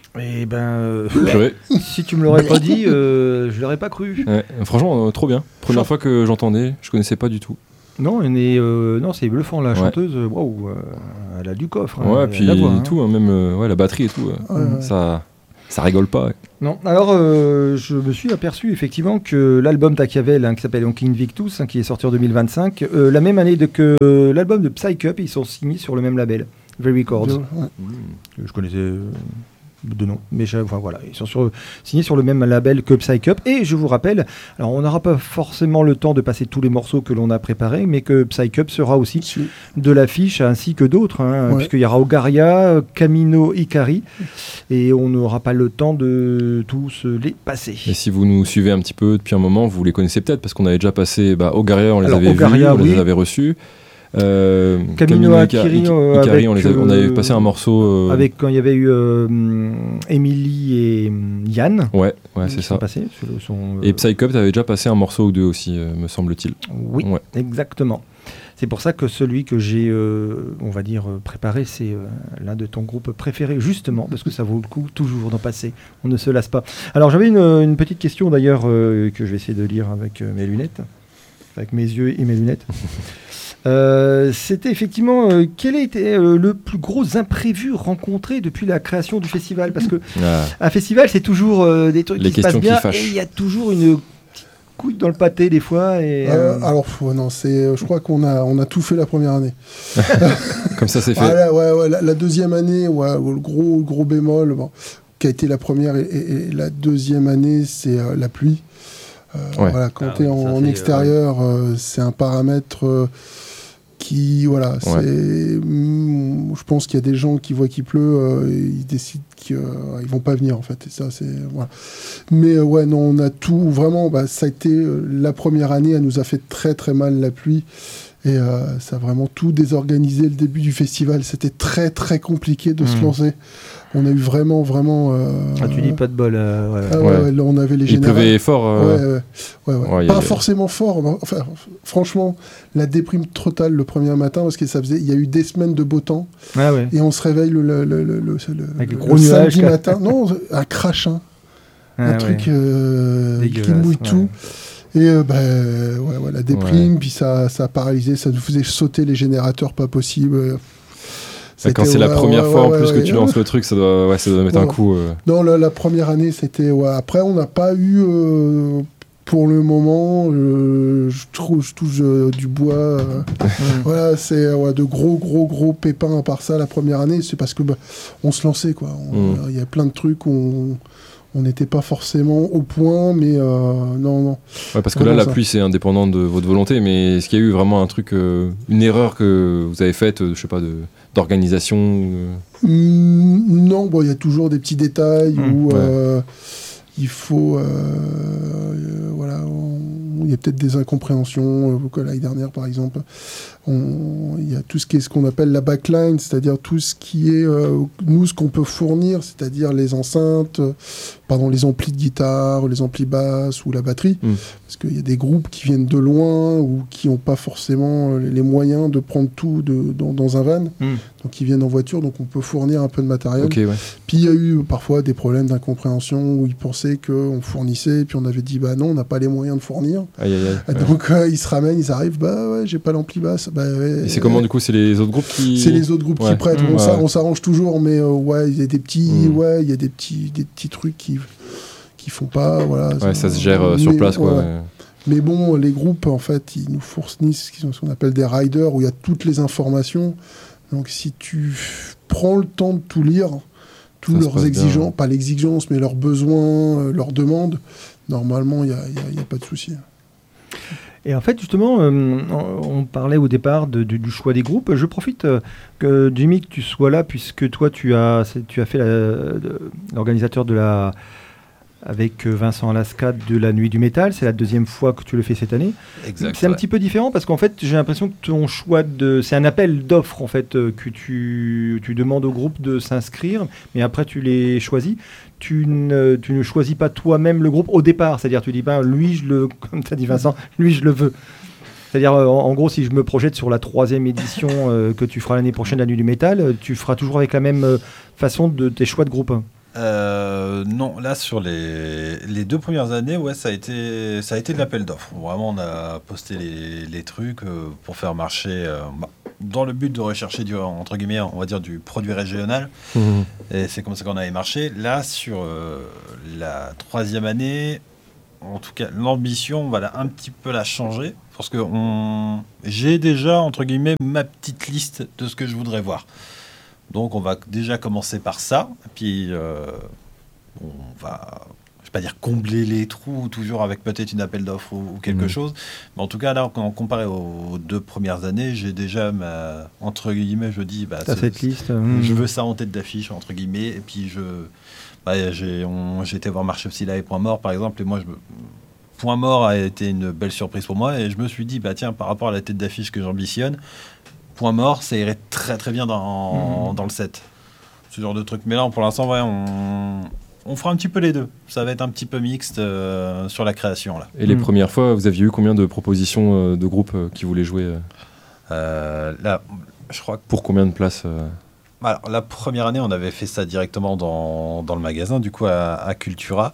Et si tu me l'aurais pas dit, je l'aurais pas cru. Ouais, franchement, trop bien. Première fois que j'entendais, je connaissais pas du tout. Non, non, c'est bluffant, la chanteuse. Waouh, elle a du coffre. Ouais, puis tout, même la batterie et tout. Ça rigole pas. Ouais. Non, alors je me suis aperçu effectivement que l'album Tachiavel, qui s'appelle Invictus, qui est sorti en 2025, la même année que l'album de Psy Cup, ils sont signés sur le même label, Very Records. Je connaissais de nom, mais voilà, ils sont signés sur le même label que Psy Cup. Et je vous rappelle, alors on n'aura pas forcément le temps de passer tous les morceaux que l'on a préparés, mais que Psy Cup sera aussi de l'affiche ainsi que d'autres, puisqu'il y aura Ogaria, Camino Ikari, et on n'aura pas le temps de tous les passer. Et si vous nous suivez un petit peu depuis un moment, vous les connaissez peut-être parce qu'on avait déjà passé Ogaria, on les avait vus, on les avait reçus. Camino Ikari, on avait passé un morceau quand il y avait eu Emily et Yann. Ouais, c'est ça. Et Psy Cup, t'avais déjà passé un morceau ou deux aussi, me semble-t-il. Oui, exactement. C'est pour ça que celui que j'ai, on va dire, préparé, c'est l'un de ton groupe préféré, justement, parce que ça vaut le coup toujours d'en passer. On ne se lasse pas. Alors, j'avais une petite question, d'ailleurs, que je vais essayer de lire avec mes lunettes, avec mes yeux et mes lunettes. C'était effectivement quel a été le plus gros imprévu rencontré depuis la création du festival, parce que un festival c'est toujours des trucs qui se passent bien et il y a toujours une couille dans le pâté des fois et je crois qu'on a tout fait la première année. Comme ça c'est fait. La deuxième année, le gros bémol qui a été la première et la deuxième année, c'est la pluie. Quand tu es en extérieur, c'est un paramètre qui, je pense qu'il y a des gens qui voient qu'il pleut, ils décident qu'ils vont pas venir en fait. Et ça, c'est Mais on a tout vraiment. Ça a été la première année, elle nous a fait très très mal la pluie. Et ça a vraiment tout désorganisé le début du festival. C'était très très compliqué de se lancer. On a eu vraiment... tu dis pas de bol. Là, on avait les générales. Il pleuvait fort. Pas forcément fort. Enfin, franchement, la déprime totale le premier matin, parce que il y a eu des semaines de beau temps. Et on se réveille avec le samedi matin. Non, un crash. Un truc qui mouille tout. Et la déprime, puis ça a paralysé, ça nous faisait sauter les générateurs pas possible. Quand c'est la première fois en plus que tu lances le truc, ça doit mettre un coup. Non, la première année, c'était... Après, on n'a pas eu... pour le moment, je touche du bois. C'est de gros pépins à part ça. La première année, c'est parce que on se lançait, quoi. Il y a plein de trucs où on n'était pas forcément au point, mais non. Ouais, parce que là, la pluie, c'est indépendant de votre volonté, mais est-ce qu'il y a eu vraiment un truc, une erreur que vous avez faite, je sais pas, d'organisation Non, il y a toujours des petits détails où il faut... il y a peut-être des incompréhensions. L'année dernière, par exemple, il y a tout ce qu'on appelle la backline, c'est-à-dire tout ce qui est ce qu'on peut fournir, c'est-à-dire les enceintes, les amplis de guitare, les amplis basses ou la batterie, parce qu'il y a des groupes qui viennent de loin ou qui n'ont pas forcément les moyens de prendre tout dans un van, donc ils viennent en voiture, donc on peut fournir un peu de matériel. Puis il y a eu parfois des problèmes d'incompréhension où ils pensaient qu'on fournissait, puis on avait dit non, on n'a pas les moyens de fournir. Donc ils se ramènent, ils arrivent, j'ai pas l'ampli basse. Et c'est comment du coup, c'est les autres groupes qui... C'est les autres groupes qui prêtent. On s'arrange toujours, mais il y a des petits, il y a des petits trucs qui font pas. Ça se gère sur place, quoi. Mais bon, les groupes, en fait, ils nous fournissent ce qu'on appelle des riders où il y a toutes les informations. Donc si tu prends le temps de tout lire, tous leurs exigences, pas l'exigence, mais leurs besoins, leurs demandes, normalement, il n'y a pas de souci. Et en fait, justement, on parlait au départ du choix des groupes. Je profite que Jimmy, que tu sois là, puisque toi, tu as fait l'organisateur avec Vincent Lascade de la Nuit du Métal. C'est la deuxième fois que tu le fais cette année. Exact, c'est un petit peu différent parce qu'en fait, j'ai l'impression que ton choix c'est un appel d'offres en fait que tu demandes au groupe de s'inscrire, mais après tu les choisis. Tu ne choisis pas toi-même le groupe au départ, c'est-à-dire tu dis lui comme tu as dit Vincent, lui je le veux. C'est-à-dire en gros, si je me projette sur la 3e édition que tu feras l'année prochaine de la Nuit du Métal, tu feras toujours avec la même façon de tes choix de groupe. Non, là sur les 2 premières années, ouais, ça a été de l'appel d'offres. Vraiment, on a posté les trucs pour faire marcher, dans le but de rechercher entre guillemets, on va dire du produit régional. Et c'est comme ça qu'on avait marché. Là, sur la 3e année, en tout cas, l'ambition, on va un petit peu la changer parce que j'ai déjà entre guillemets ma petite liste de ce que je voudrais voir. Donc on va déjà commencer par ça, puis on va, je vais pas dire combler les trous toujours avec peut-être une appel d'offres ou quelque chose, mais en tout cas là, quand comparé aux 2 premières années, j'ai déjà entre guillemets, je dis, cette liste. Je veux ça en tête d'affiche entre guillemets, et puis j'ai été voir Marché aussi là et Point Mort par exemple, et moi Point Mort a été une belle surprise pour moi, et je me suis dit tiens, par rapport à la tête d'affiche que j'ambitionne, Point Mort, ça irait très très bien dans le set. Ce genre de truc. Mais là, pour l'instant, ouais, on fera un petit peu les deux. Ça va être un petit peu mixte sur la création. Là. Et les premières fois, vous aviez eu combien de propositions de groupes qui voulaient jouer là, je crois que... Pour combien de places Alors, la première année, on avait fait ça directement dans le magasin, du coup, à Cultura.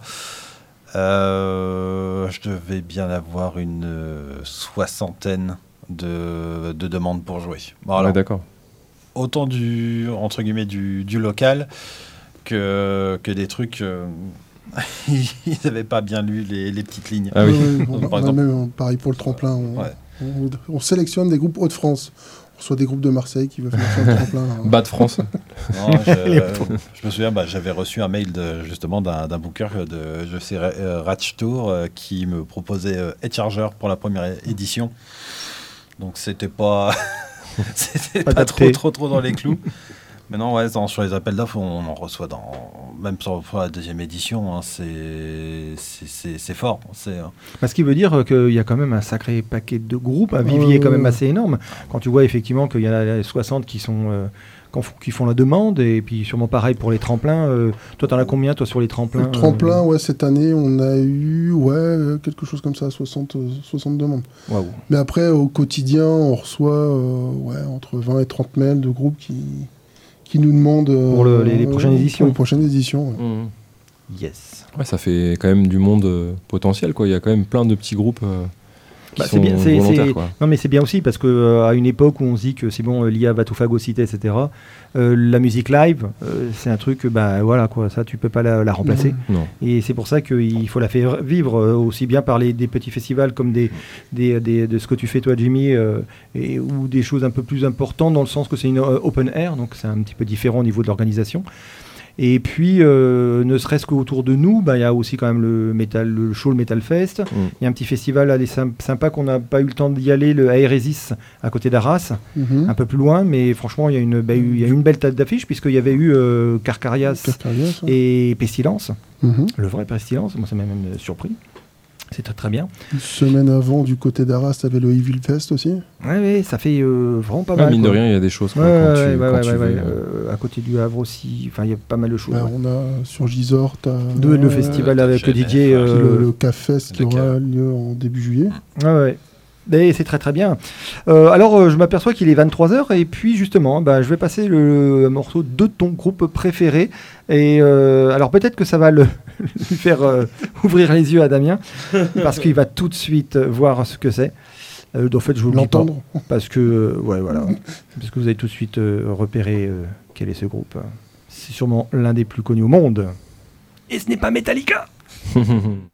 Je devais bien avoir une 60aine de demandes pour jouer. Bon, alors, ouais, d'accord. Autant entre guillemets du local que des trucs ils n'avaient pas bien lu les petites lignes. Ah oui. Par exemple, même, pareil pour le tremplin, on sélectionne des groupes Hauts-de-France. On reçoit des groupes de Marseille qui veulent faire le tremplin. Bas de France. Non, je me souviens, j'avais reçu un mail justement d'un booker de Ratch Tour qui me proposait Head Charger pour la première édition. Donc c'était pas pas trop dans les clous. Mais non, ouais, sur les appels d'offres, on en reçoit même sur la 2e édition, hein, c'est fort. Ce qui veut dire qu'il y a quand même un sacré paquet de groupes, un vivier quand même assez énorme. Quand tu vois effectivement qu'il y en a 60 qui font la demande, et puis sûrement pareil pour les tremplins. Toi, t'en as combien, toi, sur les tremplins? Le tremplin, ouais, cette année, on a eu quelque chose comme ça, 60 demandes. Waouh. Mais après, au quotidien, on reçoit entre 20 et 30 mails de groupes qui nous demandent... pour les prochaines éditions. Pour les prochaines éditions, ouais. Yes. Ouais, ça fait quand même du monde potentiel, quoi. Il y a quand même plein de petits groupes... c'est bien, non mais c'est bien aussi parce que à une époque où on se dit que c'est bon, l'IA va tout phagocyter, etc. La musique live, c'est un truc, voilà quoi, ça tu peux pas la remplacer. Non. Et c'est pour ça qu'il faut la faire vivre aussi bien par des petits festivals comme de ce que tu fais toi, Jimmy, ou des choses un peu plus importantes dans le sens que c'est une open air, donc c'est un petit peu différent au niveau de l'organisation. Et puis, ne serait-ce qu'autour de nous, il y a aussi quand même le show, le Metal Fest. Il y a un petit festival sympa qu'on n'a pas eu le temps d'y aller, le Aérésis, à côté d'Arras, un peu plus loin. Mais franchement, il y a une belle tête d'affiche, puisqu'il y avait eu Carcarias et Pestilence, le vrai Pestilence. Moi, ça m'a même surpris. C'est très très bien. Une semaine avant, du côté d'Arras, tu avais le Evil Fest aussi. Ouais, ça fait vraiment pas mal. Mine de rien, il y a des choses. À côté du Havre aussi, il y a pas mal de choses. On a sur Gisors, le festival avec le DJ. Le CAFest qui aura lieu en début juillet. Ouais. Et c'est très très bien. Alors je m'aperçois qu'il est 23h et puis justement je vais passer le morceau de ton groupe préféré et alors peut-être que ça va lui faire ouvrir les yeux à Damien parce qu'il va tout de suite voir ce que c'est. En fait je vous l'entendre parce que parce que vous avez tout de suite repéré quel est ce groupe. C'est sûrement l'un des plus connus au monde et ce n'est pas Metallica.